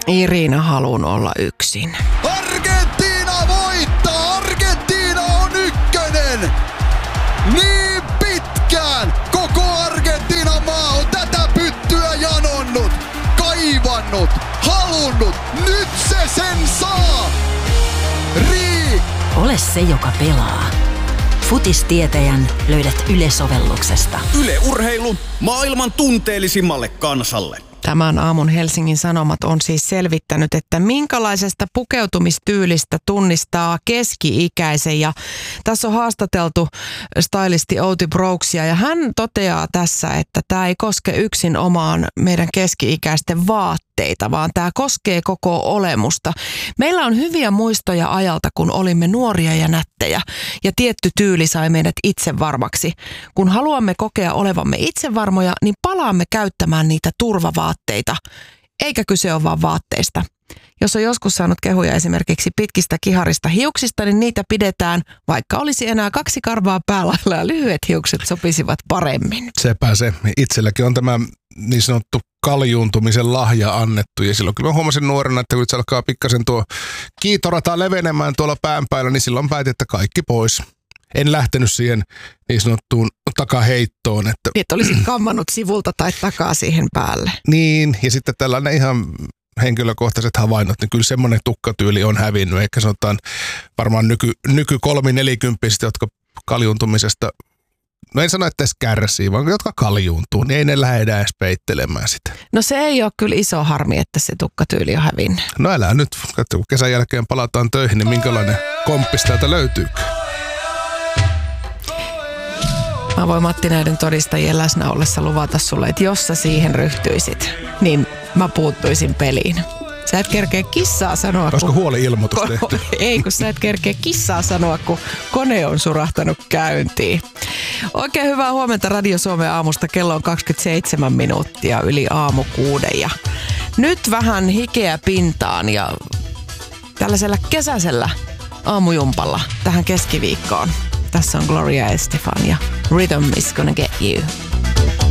Irina haluun olla yksin. Argentiina voittaa! Argentiina on ykkönen! Niin pitkään koko Argentiinan maa on tätä pyttyä janonnut, kaivannut, halunnut. Nyt se sen saa! Ole se, joka pelaa. Futistietäjän löydät Yle-sovelluksesta. Yle Urheilu maailman tunteellisimmalle kansalle. Tämän aamun Helsingin Sanomat on siis selvittänyt, että minkälaisesta pukeutumistyylistä tunnistaa keski-ikäisen. Ja tässä on haastateltu stylisti Outi Brooksia ja hän toteaa tässä, että tämä ei koske yksin omaan meidän keski-ikäisten vaatteita, vaan tämä koskee koko olemusta. Meillä on hyviä muistoja ajalta, kun olimme nuoria ja nättejä ja tietty tyyli sai meidät itsevarmaksi. Kun haluamme kokea olevamme itsevarmoja, niin palaamme käyttämään niitä turvavaatteita, eikä kyse ole vaan vaatteista. Jos on joskus saanut kehuja esimerkiksi pitkistä kiharista hiuksista, niin niitä pidetään, vaikka olisi enää 2 karvaa päälailla ja lyhyet hiukset sopisivat paremmin. Sepä se. Itselläkin on tämä niin sanottu kaljuuntumisen lahja annettu. Ja silloin kyllä mä huomasin nuorena, että kun se alkaa pikkasen tuo kiitorata levenemään tuolla pään päällä, niin silloin päätin, että kaikki pois. En lähtenyt siihen niin sanottuun takaheittoon. Että olisit kammannut sivulta tai takaa siihen päälle. Niin, ja sitten tällainen ihan henkilökohtaiset havainnot, niin kyllä semmoinen tukkatyyli on hävinnyt. Eikä sanotaan varmaan nyky 3-40-vuotiaista, jotka kaljuuntumisesta, no en sano, että edes kärsii, vaan jotka kaljuuntuu, niin ei ne lähde edes peittelemään sitä. No se ei ole kyllä iso harmi, että se tukkatyyli on hävinnyt. No älä nyt, kun kesän jälkeen palataan töihin, niin minkälainen komppis täältä löytyykö? Mä voin Matti näiden todistajien läsnä ollessa luvata sulle, että jos sä siihen ryhtyisit, niin mä puuttuisin peliin. Sä et kerkeä kissaa sanoa, olisiko huoli-ilmoitus tehty? Ei, kun sä et kerkeä kissaa sanoa, kun kone on surahtanut käyntiin. Oikein hyvää huomenta Radio Suomen aamusta. Kello on 27 minuuttia yli aamu 6. Ja nyt vähän hikeä pintaan ja tällaisella kesäisellä aamujumpalla tähän keskiviikkoon. Tässä on Gloria Estefan ja Rhythm is gonna get you.